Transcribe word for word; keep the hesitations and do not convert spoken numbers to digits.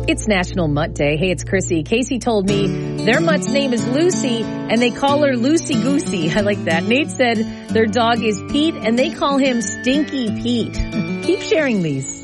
It's National Mutt Day. Hey, it's Chrissy. Casey told me their mutt's name is Lucy, and they call her Lucy Goosey. I like that. Nate said their dog is Pete, and they call him Stinky Pete. Keep sharing these.